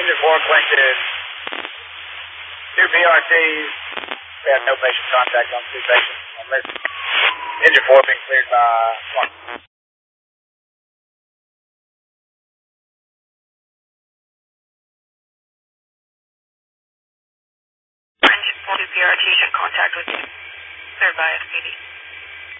Engine 4 collected 2 PRTs. We have no patient contact on 2 patients. Engine 4 being cleared by 1. Engine 4 2 PRT should contact with you. Cleared by SPD.